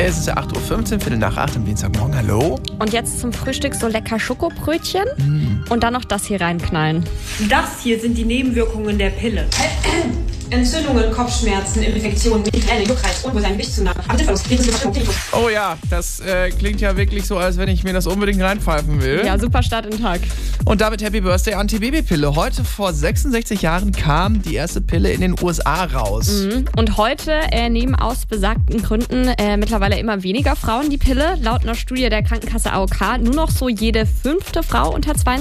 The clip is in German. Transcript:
Es ist 8:15 Uhr, Viertel nach 8 am Dienstagmorgen. Hallo? Und jetzt zum Frühstück so lecker Schokobrötchen und dann noch das hier reinknallen. Das hier sind die Nebenwirkungen der Pille. Entzündungen, Kopfschmerzen, Infektionen, Migräne, Juckreiz, Unwohlsein, Gewichtszunahme, Appetitverlust, Oh ja, das klingt ja wirklich so, als wenn ich mir das unbedingt reinpfeifen will. Ja, super Start in den Tag. Und damit Happy Birthday Antibabypille. Heute vor 66 Jahren kam die erste Pille in den USA raus. Und heute nehmen aus besagten Gründen mittlerweile immer weniger Frauen die Pille. Laut einer Studie der Krankenkasse AOK nur noch so jede 5. Frau unter 22